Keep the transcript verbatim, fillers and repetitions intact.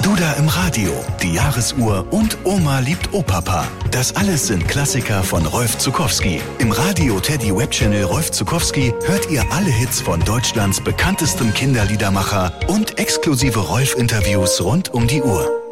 Duda im Radio, die Jahresuhr und Oma liebt Opapa. Das alles sind Klassiker von Rolf Zuckowski. Im Radio Teddy Webchannel Rolf Zuckowski hört ihr alle Hits von Deutschlands bekanntestem Kinderliedermacher und exklusive Rolf-Interviews rund um die Uhr.